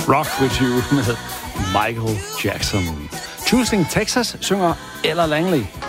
Rock With You med Michael Jackson. Choosing Texas synger Ella Langley.